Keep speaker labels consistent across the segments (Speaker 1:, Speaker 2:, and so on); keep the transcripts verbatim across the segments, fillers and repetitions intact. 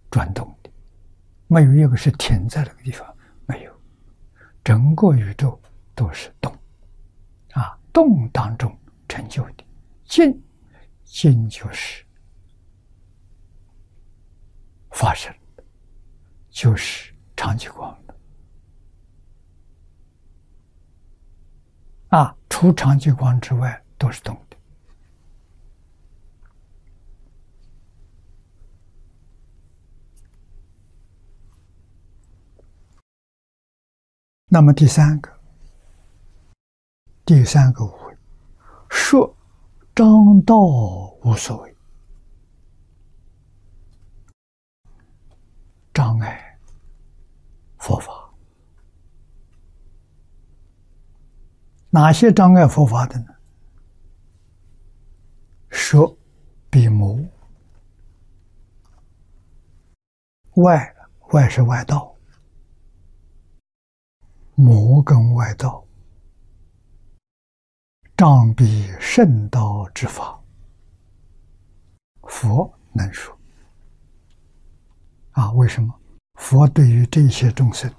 Speaker 1: 转动的，没有一个是停在那个地方，没有，整个宇宙都是动，啊，动当中成就的，静，静就是发生，就是长极光的，啊，除长极光之外都是动的。那么第三个，第三个误会，说张道无所谓，障碍佛法。哪些障碍佛法的呢？说比魔，外外是外道，魔跟外道，障比圣道之法，佛能说。啊，为什么？佛对于这些众生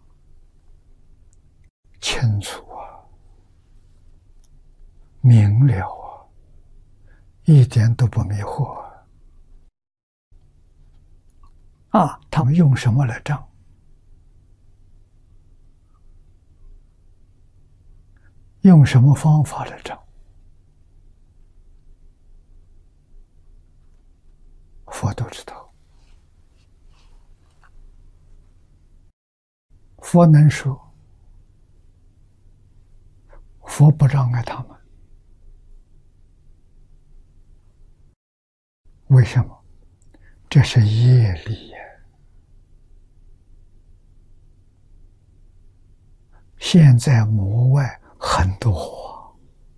Speaker 1: 清楚啊，明了啊，一点都不迷惑啊。啊，他们用什么来障？用什么方法来障？佛都知道。佛能说，佛不障碍他们。为什么？这是业力呀。现在魔外很多，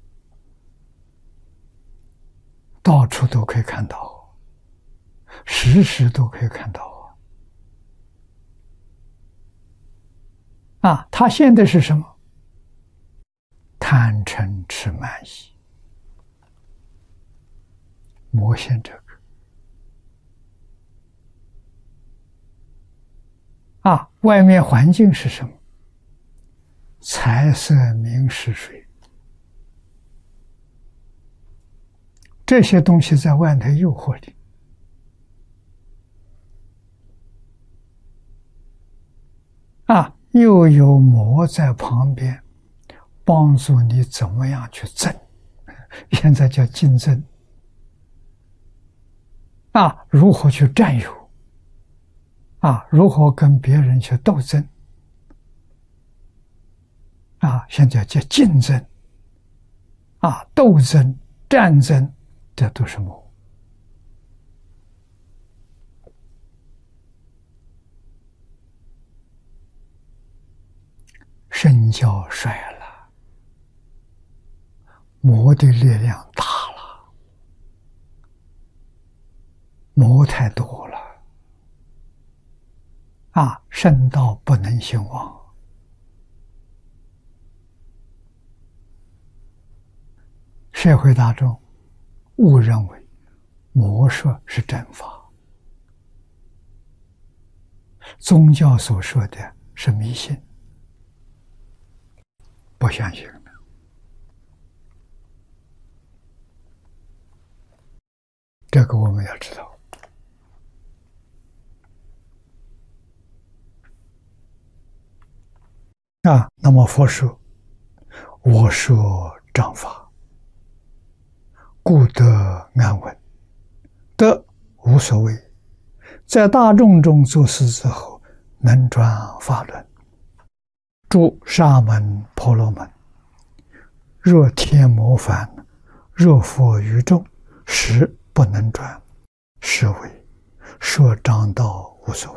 Speaker 1: 到处都可以看到，时时都可以看到。啊，他现在是什么？贪嗔痴慢疑，魔现这个。啊，外面环境是什么？财色名食睡，这些东西在外头诱惑你。啊，又有魔在旁边帮助你怎么样去争，现在叫竞争。啊，如何去占有？啊，如何跟别人去斗争？啊，现在叫竞争。啊，斗争、战争，这都是魔。身教衰了，魔的力量大了，魔太多了。啊，圣道不能兴旺。社会大众误认为魔术是正法，宗教所说的是迷信，不相信的。这个我们要知道。啊，那么佛说，我说正法，故得安稳，得无所谓，在大众中做事之后，能转法轮，住沙门婆罗门，若天魔梵，若佛于众，实不能转，是为说张道无所谓。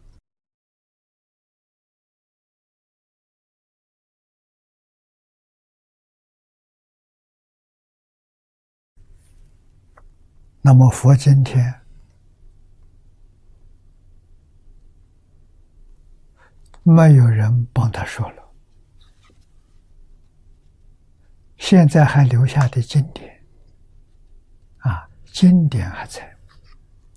Speaker 1: 那么佛今天没有人帮他说了，现在还留下的经典啊，经典还在。